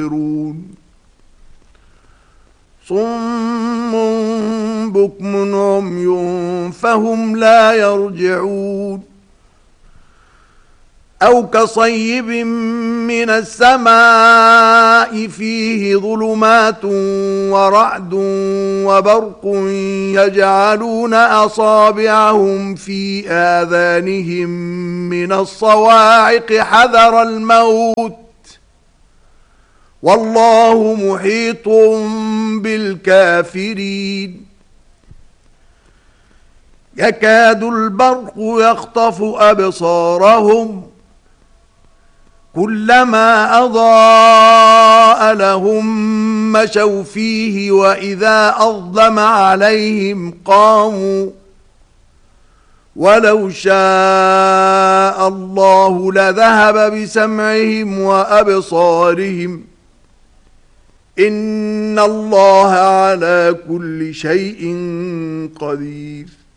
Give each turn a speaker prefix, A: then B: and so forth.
A: صم بكم عمي فهم لا يرجعون أو كصيب من السماء فيه ظلمات ورعد وبرق يجعلون أصابعهم في آذانهم من الصواعق حذر الموت والله محيط بالكافرين يكاد البرق يخطف أبصارهم كلما أضاء لهم مشوا فيه وإذا أظلم عليهم قاموا ولو شاء الله لذهب بسمعهم وأبصارهم إن الله على كل شيء قدير